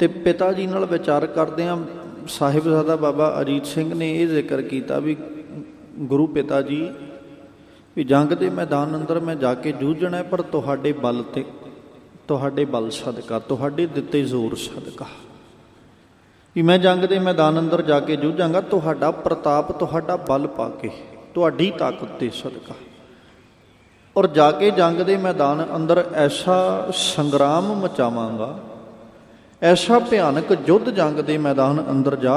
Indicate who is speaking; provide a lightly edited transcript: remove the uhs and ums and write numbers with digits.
Speaker 1: ਤੇ ਪਿਤਾ ਜੀ ਨਾਲ ਵਿਚਾਰ ਕਰਦਿਆਂ ਸਾਹਿਬਜ਼ਾਦਾ ਬਾਬਾ ਅਜੀਤ ਸਿੰਘ ਨੇ ਇਹ ਜ਼ਿਕਰ ਕੀਤਾ ਵੀ ਗੁਰੂ ਪਿਤਾ ਜੀ ਵੀ ਜੰਗ ਦੇ ਮੈਦਾਨ ਅੰਦਰ ਮੈਂ ਜਾ ਕੇ ਜੂਝਣਾ, ਪਰ ਤੁਹਾਡੇ ਬਲ ਤੇ, ਤੁਹਾਡੇ ਬਲ ਸਦਕਾ, ਤੁਹਾਡੇ ਦਿੱਤੇ ਜ਼ੋਰ ਸਦਕਾ ਵੀ ਮੈਂ ਜੰਗ ਦੇ ਮੈਦਾਨ ਅੰਦਰ ਜਾ ਕੇ ਜੂਝਾਂਗਾ, ਤੁਹਾਡਾ ਪ੍ਰਤਾਪ, ਤੁਹਾਡਾ ਬਲ ਪਾ ਕੇ, ਤੁਹਾਡੀ ਤਾਕਤ ਦੇ ਸਦਕਾ। ਔਰ ਜਾ ਕੇ ਜੰਗ ਦੇ ਮੈਦਾਨ ਅੰਦਰ ਐਸਾ ਸੰਗਰਾਮ ਮਚਾਵਾਂਗਾ, ਐਸਾ ਭਿਆਨਕ ਯੁੱਧ ਜੰਗ ਦੇ ਮੈਦਾਨ ਅੰਦਰ ਜਾ